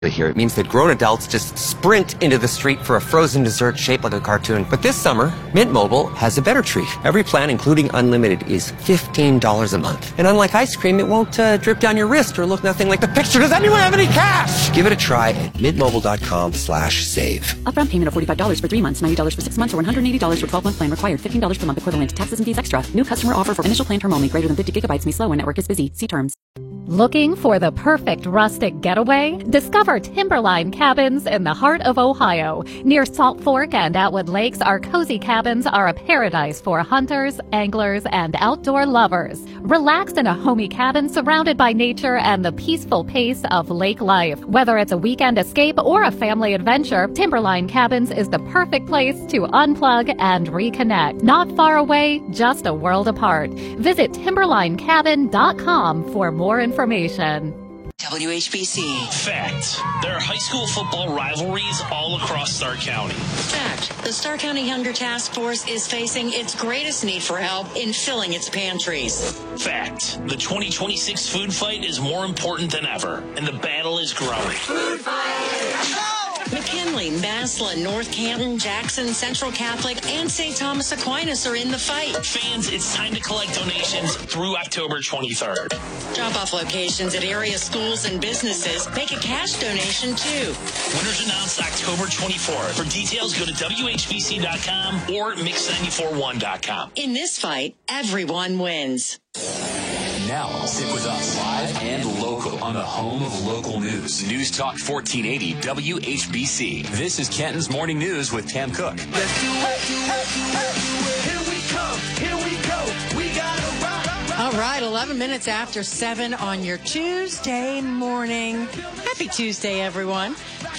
Here, it means that grown adults just sprint into the street for a frozen dessert shaped like a cartoon. But this summer, Mint Mobile has a better treat. Every plan, including unlimited, is $15 a month. And unlike ice cream, it won't drip down your wrist or look nothing like the picture. Does anyone have any cash? Give it a try at mintmobile.com/save. Upfront payment of $45 for 3 months, $90 for 6 months, or $180 for 12-month plan required. $15 per month equivalent. Taxes and fees extra. New customer offer for initial plan term only. Greater than 50 gigabytes may slow when network is busy. See terms. Looking for the perfect rustic getaway? Discover Timberline Cabins in the heart of Ohio. Near Salt Fork and Atwood Lakes, our cozy cabins are a paradise for hunters, anglers, and outdoor lovers. Relax in a homey cabin surrounded by nature and the peaceful pace of lake life. Whether it's a weekend escape or a family adventure, Timberline Cabins is the perfect place to unplug and reconnect. Not far away, just a world apart. Visit timberlinecabin.com for more information. WHBC. Fact. There are high school football rivalries all across Stark County. Fact. The Stark County Hunger Task Force is facing its greatest need for help in filling its pantries. Fact. The 2026 food fight is more important than ever, and the battle is growing. Food fight! McKinley, Massillon, North Canton, Jackson, Central Catholic, and St. Thomas Aquinas are in the fight. Fans, it's time to collect donations through October 23rd. Drop-off locations at area schools and businesses. Make a cash donation, too. Winners announced October 24th. For details, go to WHBC.com or Mix941.com. In this fight, everyone wins. Now, stick with us live and local on the home of local news. News Talk 1480 WHBC. This is Kenton's Morning News with Tam Cook. Let's do it. Here we come. Here we go. We gotta rock. All right, 11 minutes after 7 on your Tuesday morning. Happy Tuesday, everyone.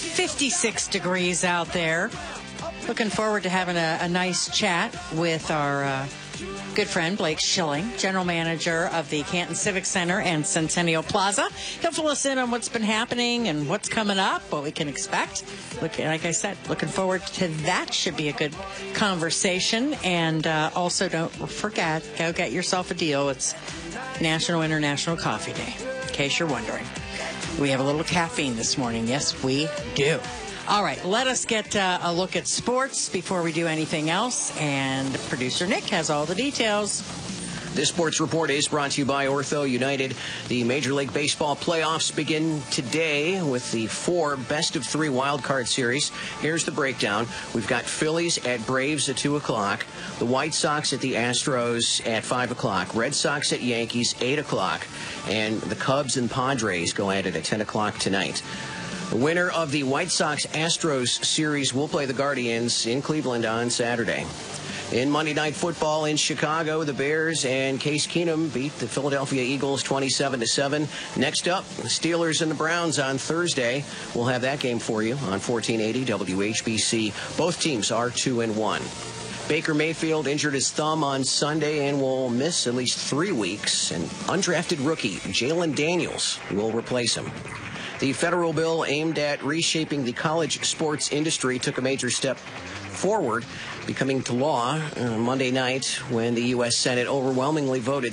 56 degrees out there. Looking forward to having a nice chat with our good friend Blake Schilling, General Manager of the Canton Civic Center and Centennial Plaza. He'll fill us in on what's been happening and what's coming up, what we can expect. Like I said, looking forward to that. Should be a good conversation. And also, don't forget, go get yourself a deal. It's National International Coffee Day, in case you're wondering. We have a little caffeine this morning. Yes, we do. All right, let us get a look at sports before we do anything else. And producer Nick has all the details. This sports report is brought to you by Ortho United. The Major League Baseball playoffs begin today with the 4 best-of-3 wildcard series. Here's the breakdown. We've got Phillies at Braves at 2 o'clock, the White Sox at the Astros at 5 o'clock, Red Sox at Yankees, 8 o'clock, and the Cubs and Padres go at it at 10 o'clock tonight. The winner of the White Sox-Astros series will play the Guardians in Cleveland on Saturday. In Monday Night Football in Chicago, the Bears and Case Keenum beat the Philadelphia Eagles 27-7. Next up, the Steelers and the Browns on Thursday. We'll have that game for you on 1480 WHBC. Both teams are 2-1. Baker Mayfield injured his thumb on Sunday and will miss at least 3 weeks. And undrafted rookie Jalen Daniels will replace him. The federal bill aimed at reshaping the college sports industry took a major step forward, becoming to law Monday night when the U.S. Senate overwhelmingly voted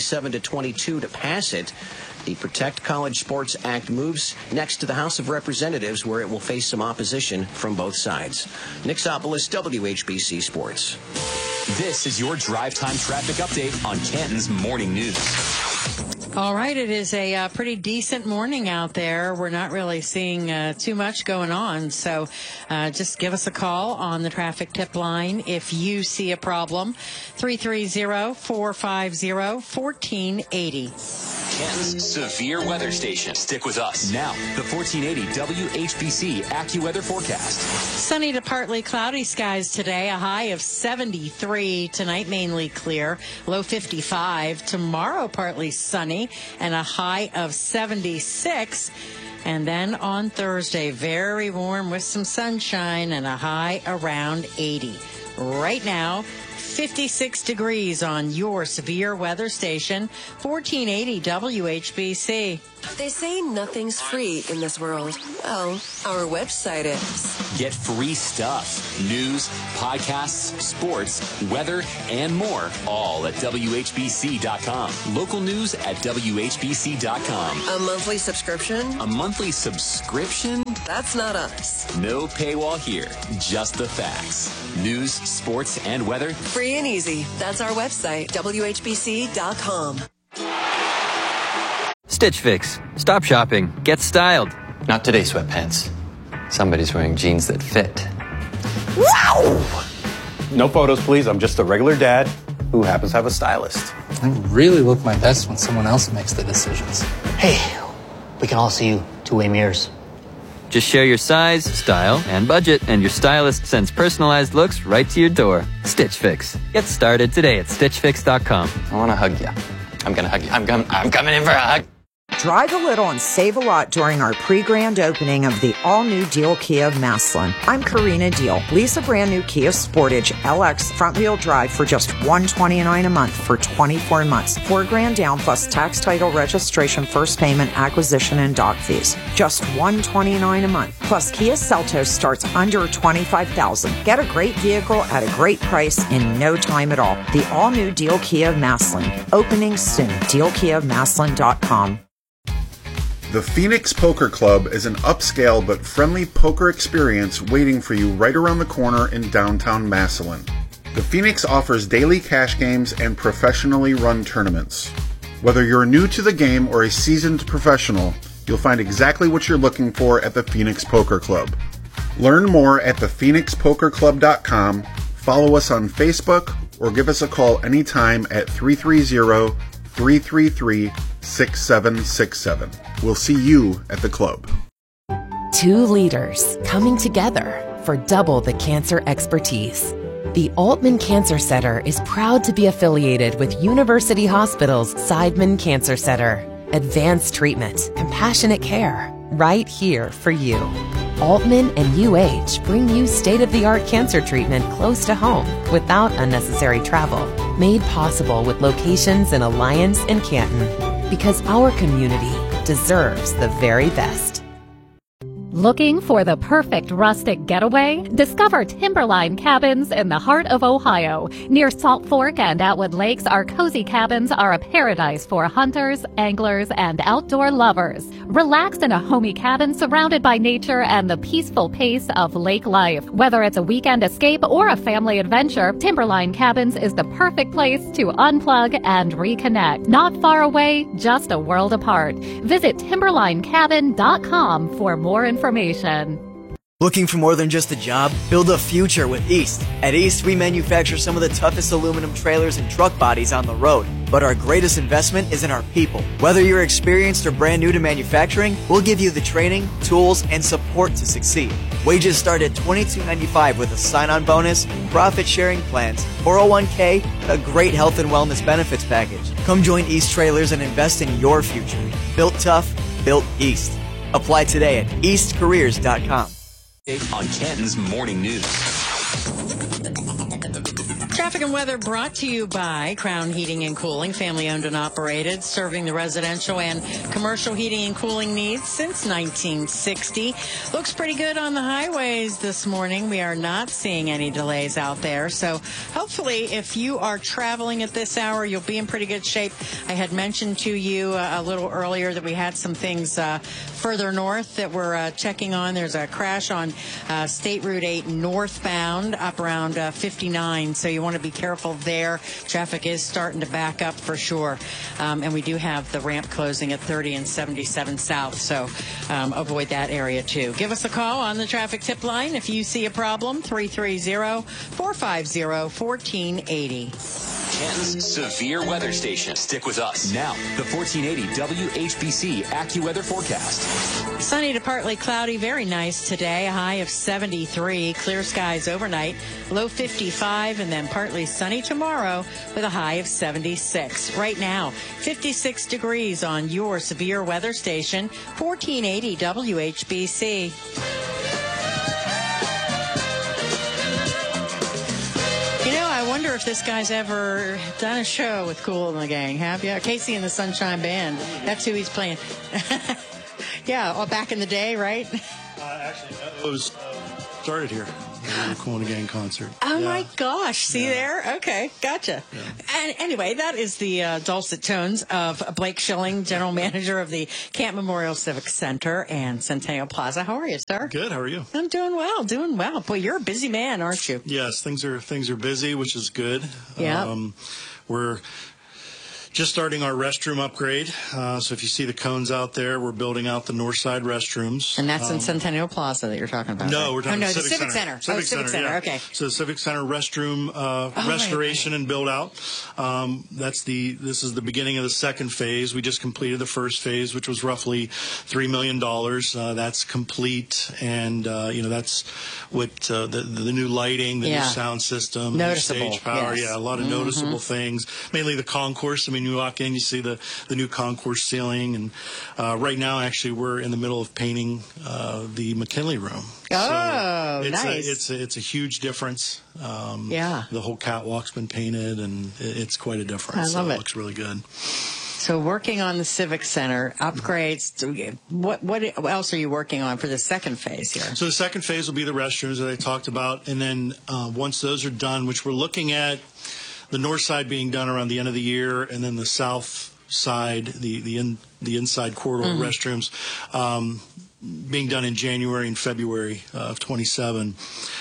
77-22 to pass it. The Protect College Sports Act moves next to the House of Representatives, where it will face some opposition from both sides. Nick Sopolis, WHBC Sports. This is your drive time traffic update on Canton's Morning News. All right, it is a pretty decent morning out there. We're not really seeing too much going on, so just give us a call on the traffic tip line if you see a problem. 330-450-1480. Canton's severe weather station. Stick with us. Now, the 1480 WHBC AccuWeather forecast. Sunny to partly cloudy skies today, a high of 73. Tonight, mainly clear, low 55. Tomorrow, partly sunny and a high of 76. And then on Thursday, very warm with some sunshine and a high around 80. Right now, 56 degrees on your severe weather station, 1480 WHBC. They say nothing's free in this world. Well, our website is. Get free stuff. News, podcasts, sports, weather, and more. All at WHBC.com. Local news at WHBC.com. A monthly subscription? A monthly subscription? That's not us. No paywall here. Just the facts. News, sports, and weather. Free and easy. That's our website, WHBC.com. Stitch Fix. Stop shopping. Get styled. Not today, sweatpants. Somebody's wearing jeans that fit. Wow! No photos, please. I'm just a regular dad who happens to have a stylist. I really look my best when someone else makes the decisions. Hey, we can all see you two-way mirrors. Just share your size, style, and budget, and your stylist sends personalized looks right to your door. Stitch Fix. Get started today at StitchFix.com. I want to hug you. I'm going to hug you. I'm coming in for a hug. Drive a little and save a lot during our pre-grand opening of the all-new Deal Kia of Massillon. I'm Karina Deal. Lease a brand-new Kia Sportage LX front-wheel drive for just $129 a month for 24 months. $4,000 down plus tax, title, registration, first payment, acquisition, and dock fees. Just $129 a month. Plus Kia Seltos starts under $25,000. Get a great vehicle at a great price in no time at all. The all-new Deal Kia of Massillon. Opening soon. DealKiaofMassillon.com. The Phoenix Poker Club is an upscale but friendly poker experience waiting for you right around the corner in downtown Massillon. The Phoenix offers daily cash games and professionally run tournaments. Whether you're new to the game or a seasoned professional, you'll find exactly what you're looking for at the Phoenix Poker Club. Learn more at thephoenixpokerclub.com, follow us on Facebook, or give us a call anytime at 330-333-6767. We'll see you at the club. Two leaders coming together for double the cancer expertise. The Altman Cancer Center is proud to be affiliated with University Hospital's Seidman Cancer Center. Advanced treatment, compassionate care, right here for you. Altman and UH bring you state-of-the-art cancer treatment close to home without unnecessary travel. Made possible with locations in Alliance and Canton. Because our community deserves the very best. Looking for the perfect rustic getaway? Discover Timberline Cabins in the heart of Ohio. Near Salt Fork and Atwood Lakes, our cozy cabins are a paradise for hunters, anglers, and outdoor lovers. Relax in a homey cabin surrounded by nature and the peaceful pace of lake life. Whether it's a weekend escape or a family adventure, Timberline Cabins is the perfect place to unplug and reconnect. Not far away, just a world apart. Visit timberlinecabin.com for more information. Looking for more than just a job? Build a future with East. At East, we manufacture some of the toughest aluminum trailers and truck bodies on the road. But our greatest investment is in our people. Whether you're experienced or brand new to manufacturing, we'll give you the training, tools, and support to succeed. Wages start at $22.95 with a sign-on bonus, profit-sharing plans, 401k, and a great health and wellness benefits package. Come join East Trailers and invest in your future. Built tough, built East. Apply today at eastcareers.com. On Canton's Morning News. Traffic and weather brought to you by Crown Heating and Cooling, family owned and operated, serving the residential and commercial heating and cooling needs since 1960. Looks pretty good on the highways this morning. We are not seeing any delays out there. So hopefully if you are traveling at this hour, you'll be in pretty good shape. I had mentioned to you a little earlier that we had some things further north that we're checking on. There's a crash on State Route 8 northbound up around 59. So you want to be careful there. Traffic is starting to back up for sure. And we do have the ramp closing at 30 and 77 south. So avoid that area too. Give us a call on the traffic tip line if you see a problem. 330-450-1480. Canton's severe weather station. Stick with us. Now, the 1480 WHBC AccuWeather forecast. Sunny to partly cloudy, very nice today. A high of 73. Clear skies overnight. Low 55, and then partly sunny tomorrow with a high of 76. Right now, 56 degrees on your severe weather station, 1480 WHBC. I wonder wonder if this guy's ever done a show with Kool and the Gang. Have you? Casey and the Sunshine Band. That's who he's playing. Yeah, back in the day, right? Actually, it was started here. The Kool and the Gang concert. Oh, my gosh. See there? Okay. Gotcha. Yeah. And anyway, that is the dulcet tones of Blake Schilling, General Manager of the Camp Memorial Civic Center and Centennial Plaza. How are you, sir? Good. How are you? I'm doing well. Boy, you're a busy man, aren't you? Yes. Things are busy, which is good. Yeah. We're just starting our restroom upgrade. So if you see the cones out there, we're building out the north side restrooms. And that's in Centennial Plaza that you're talking about. No, right? we're talking about the Civic Center. Civic Center. Yeah. Okay. So the Civic Center restroom restoration and build out. This is the beginning of the second phase. We just completed the first phase, which was roughly $3 million. That's complete, and that's what the new lighting, the new sound system, noticeable new stage power. Yes. Yeah, a lot of noticeable things. Mainly the concourse. I mean, you walk in, you see the new concourse ceiling, and right now, actually, we're in the middle of painting the McKinley room. Oh, so nice! It's a huge difference. Yeah, the whole catwalk's been painted, and it's quite a difference. I love it. It looks really good. So, working on the Civic Center upgrades. What else are you working on for the second phase here? So, the second phase will be the restrooms that I talked about, and then once those are done, which we're looking at. The north side being done around the end of the year, and then the south side, the inside corridor restrooms, being done in January and February of 27.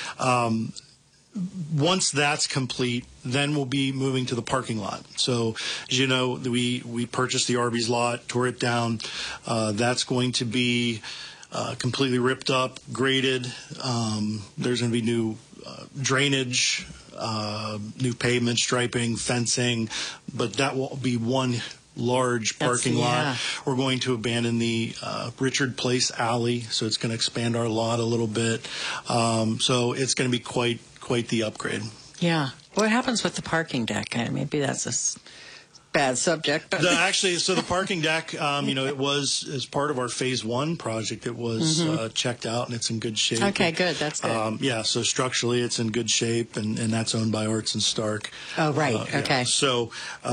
Once that's complete, then we'll be moving to the parking lot. So, as you know, we purchased the Arby's lot, tore it down. That's going to be completely ripped up, graded. There's going to be new drainage, new pavement, striping, fencing, but that will be one large parking lot. We're going to abandon the Richard Place alley, so it's going to expand our lot a little bit. So it's going to be quite the upgrade. Yeah. What happens with the parking deck? Maybe that's a bad subject. But Actually, so the parking deck, it was as part of our phase one project. It was checked out and it's in good shape. Okay, good. That's good. So structurally it's in good shape, and that's owned by Arts and Stark. Oh, right. Okay. So,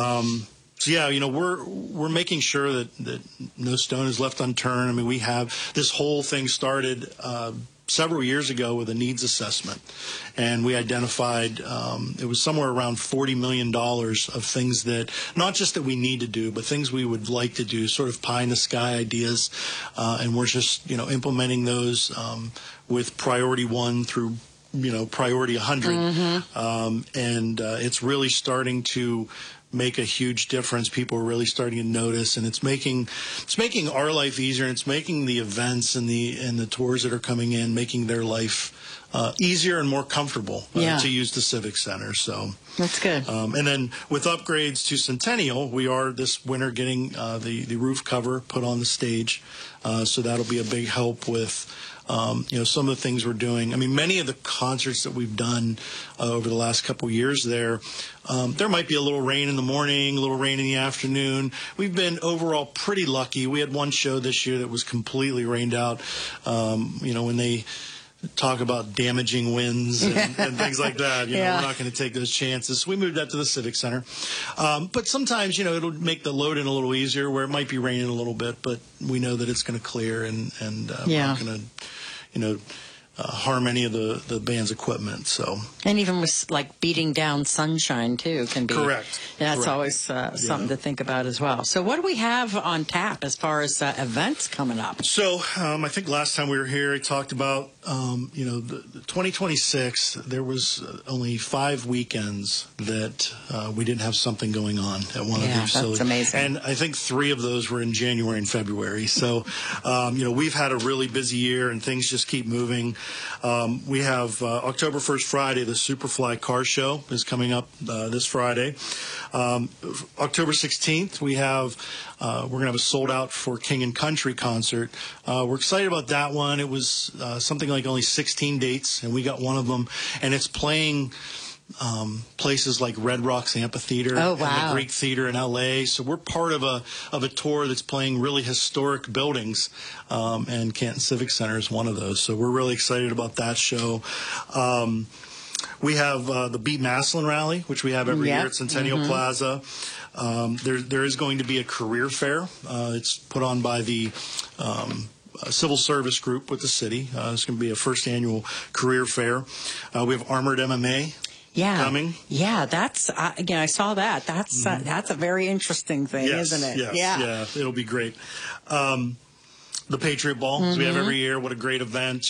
we're making sure that no stone is left unturned. I mean, we have this whole thing started several years ago with a needs assessment, and we identified it was somewhere around $40 million of things that not just that we need to do, but things we would like to do, sort of pie in the sky ideas, and we're just implementing those with priority 1 through priority 100, and it's really starting to make a huge difference. People are really starting to notice, and it's making our life easier, and it's making the events and the tours that are coming in, making their life easier and more comfortable to use the Civic Center. So that's good. And then with upgrades to Centennial, we are this winter getting the roof cover put on the stage, so that'll be a big help with some of the things we're doing. I mean, many of the concerts that we've done over the last couple of years there might be a little rain in the morning, a little rain in the afternoon. We've been overall pretty lucky. We had one show this year that was completely rained out. When they talk about damaging winds and things like that, we're not going to take those chances. So we moved that to the Civic Center. But sometimes, it'll make the load in a little easier where it might be raining a little bit, but we know that it's going to clear and we're not going to, harm any of the band's equipment. So, and even with like beating down sunshine too can be correct. That's always something to think about as well. So, what do we have on tap as far as events coming up? So, I think last time we were here, I talked about the 2026. There was only 5 weekends that we didn't have something going on at one of the facilities. That's amazing. And I think 3 of those were in January and February. So, we've had a really busy year, and things just keep moving. We have October 1st, Friday, the Superfly Car Show is coming up this Friday. October 16th, we're going to have a sold out for King and Country concert. We're excited about that one. It was something like only 16 dates, and we got one of them, and it's playing places like Red Rocks Amphitheater and the Greek Theater in LA. So we're part of a tour that's playing really historic buildings, and Canton Civic Center is one of those. So we're really excited about that show. We have the Beat Massillon Rally, which we have every year at Centennial Plaza. There is going to be a career fair. It's put on by the civil service group with the city. It's going to be a first annual career fair. We have Armored MMA. Coming. Yeah, that's I saw that. That's a very interesting thing, isn't it? Yes, yeah, it'll be great. The Patriot Ball, as we have every year. What a great event.